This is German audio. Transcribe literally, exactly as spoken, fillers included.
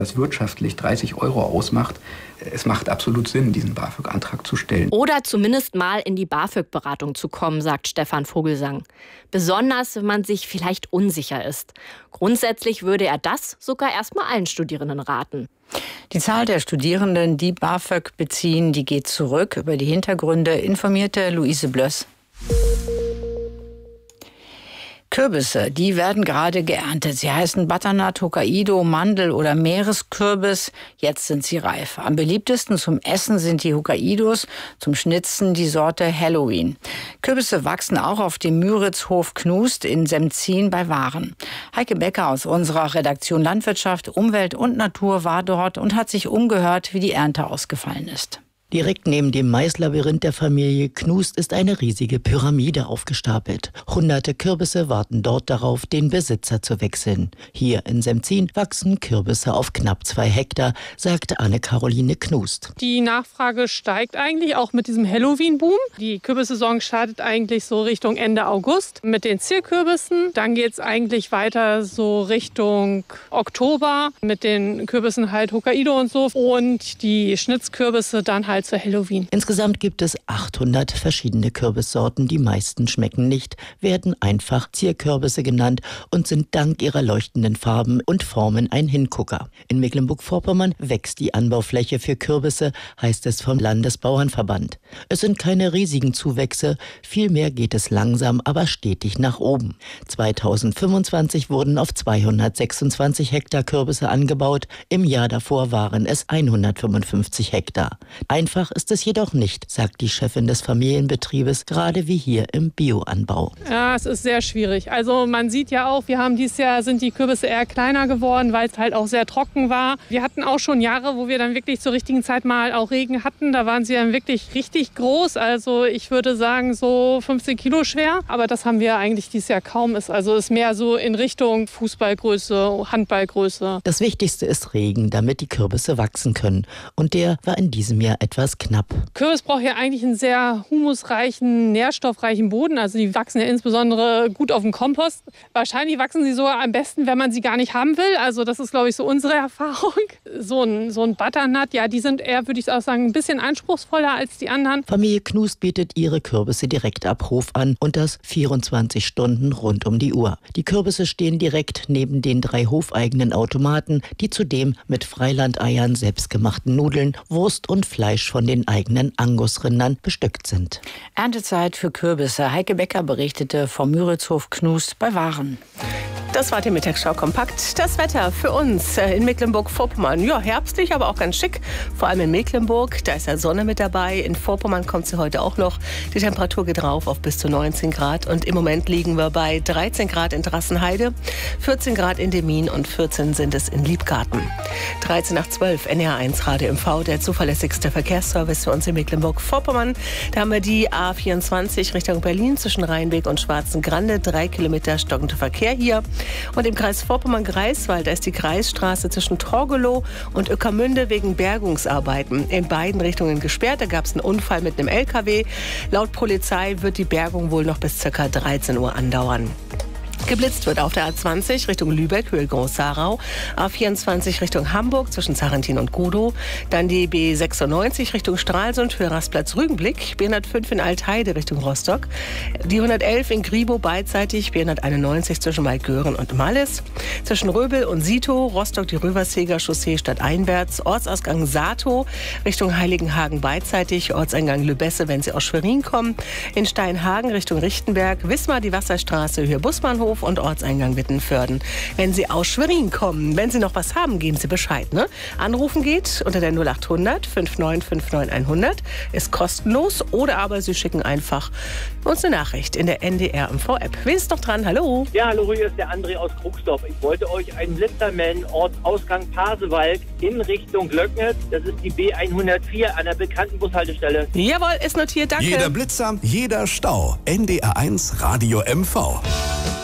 das wirtschaftlich dreißig Euro ausmacht. Es macht absolut Sinn, diesen BAföG-Antrag zu stellen. Oder zumindest mal in die BAföG-Beratung zu kommen, sagt Stefan Vogelsang. Besonders, wenn man sich vielleicht unsicher ist. Grundsätzlich würde er das sogar erstmal allen Studierenden raten. Die Zahl der Studierenden, die BAföG beziehen, die geht zurück. Über die Hintergründe informierte Luise Blöss. Kürbisse, die werden gerade geerntet. Sie heißen Butternut, Hokkaido, Mandel oder Meereskürbis. Jetzt sind sie reif. Am beliebtesten zum Essen sind die Hokkaidos, zum Schnitzen die Sorte Halloween. Kürbisse wachsen auch auf dem Müritzhof Knust in Semzin bei Waren. Heike Becker aus unserer Redaktion Landwirtschaft, Umwelt und Natur war dort und hat sich umgehört, wie die Ernte ausgefallen ist. Direkt neben dem Maislabyrinth der Familie Knust ist eine riesige Pyramide aufgestapelt. Hunderte Kürbisse warten dort darauf, den Besitzer zu wechseln. Hier in Semzin wachsen Kürbisse auf knapp zwei Hektar, sagt Anne-Caroline Knust. Die Nachfrage steigt eigentlich auch mit diesem Halloween-Boom. Die Kürbissaison startet eigentlich so Richtung Ende August mit den Zierkürbissen. Dann geht es eigentlich weiter so Richtung Oktober mit den Kürbissen halt Hokkaido und so. Und die Schnitzkürbisse dann halt zu Halloween. Insgesamt gibt es achthundert verschiedene Kürbissorten. Die meisten schmecken nicht, werden einfach Zierkürbisse genannt und sind dank ihrer leuchtenden Farben und Formen ein Hingucker. In Mecklenburg-Vorpommern wächst die Anbaufläche für Kürbisse, heißt es vom Landesbauernverband. Es sind keine riesigen Zuwächse, vielmehr geht es langsam, aber stetig nach oben. zweitausendfünfundzwanzig wurden auf zweihundertsechsundzwanzig Hektar Kürbisse angebaut, im Jahr davor waren es hundertfünfundfünfzig Hektar. Einfach ist es jedoch nicht, sagt die Chefin des Familienbetriebes, gerade wie hier im Bioanbau. Ja, es ist sehr schwierig. Also man sieht ja auch, wir haben dieses Jahr sind die Kürbisse eher kleiner geworden, weil es halt auch sehr trocken war. Wir hatten auch schon Jahre, wo wir dann wirklich zur richtigen Zeit mal auch Regen hatten. Da waren sie dann wirklich richtig groß. Also ich würde sagen so fünfzehn Kilo schwer. Aber das haben wir eigentlich dieses Jahr kaum. Also es ist mehr so in Richtung Fußballgröße, Handballgröße. Das Wichtigste ist Regen, damit die Kürbisse wachsen können. Und der war in diesem Jahr etwas knapp. Kürbis braucht ja eigentlich einen sehr humusreichen, nährstoffreichen Boden. Also die wachsen ja insbesondere gut auf dem Kompost. Wahrscheinlich wachsen sie sogar am besten, wenn man sie gar nicht haben will. Also das ist, glaube ich, so unsere Erfahrung. So ein, so ein Butternut, ja, die sind eher, würde ich auch sagen, ein bisschen anspruchsvoller als die anderen. Familie Knust bietet ihre Kürbisse direkt ab Hof an und das vierundzwanzig Stunden rund um die Uhr. Die Kürbisse stehen direkt neben den drei hofeigenen Automaten, die zudem mit Freilandeiern, selbstgemachten Nudeln, Wurst und Fleisch von den eigenen Angusrindern bestückt sind. Erntezeit für Kürbisse. Heike Becker berichtete vom Müritzhof Knust bei Waren. Das war die Mittagsschau kompakt. Das Wetter für uns in Mecklenburg-Vorpommern. Ja, herbstlich, aber auch ganz schick. Vor allem in Mecklenburg, da ist ja Sonne mit dabei. In Vorpommern kommt sie heute auch noch. Die Temperatur geht rauf auf bis zu neunzehn Grad. Und im Moment liegen wir bei dreizehn Grad in Drassenheide, vierzehn Grad in Demmin und vierzehn sind es in Liebgarten. dreizehn nach zwölf, N R eins Radio M V, der zuverlässigste Verkehrsservice für uns in Mecklenburg-Vorpommern. Da haben wir die A vierundzwanzig Richtung Berlin zwischen Rheinweg und Schwarzengrande. Drei Kilometer stockender Verkehr hier. Und im Kreis Vorpommern-Greifswald, da ist die Kreisstraße zwischen Torgelow und Ueckermünde wegen Bergungsarbeiten in beiden Richtungen gesperrt. Da gab es einen Unfall mit einem L K W. Laut Polizei wird die Bergung wohl noch bis ca. dreizehn Uhr andauern. Geblitzt wird auf der A zwanzig Richtung Lübeck, Höhe Groß-Sarau, A vierundzwanzig Richtung Hamburg zwischen Sarrentin und Godow, dann die B sechsundneunzig Richtung Stralsund, Höhe Rastplatz-Rügenblick, B hundertfünf in Altheide Richtung Rostock, die hundertelf in Gribow beidseitig, B hunderteinundneunzig zwischen Maigören und Malles, zwischen Röbel und Sito, Rostock die Röverseger Chaussee stadteinwärts, Ortsausgang Sato Richtung Heiligenhagen beidseitig, Ortseingang Lübesse, wenn Sie aus Schwerin kommen, in Steinhagen Richtung Richtenberg, Wismar die Wasserstraße, Höhe Busbahnhof und Ortseingang Wittenförden. Wenn Sie aus Schwerin kommen, wenn Sie noch was haben, geben Sie Bescheid. Ne? Anrufen geht unter der null acht hundert fünfundneunzig neunundfünfzig hundert. Ist kostenlos oder aber Sie schicken einfach uns eine Nachricht in der N D R M V-App. Wer ist noch dran? Hallo? Ja, hallo, hier ist der André aus Krugsdorf. Ich wollte euch einen Blitzer melden, Ortsausgang Pasewalk in Richtung Glöcknitz. Das ist die B hundertvier an der bekannten Bushaltestelle. Jawohl, ist notiert, danke. Jeder Blitzer, jeder Stau. N D R eins Radio M V.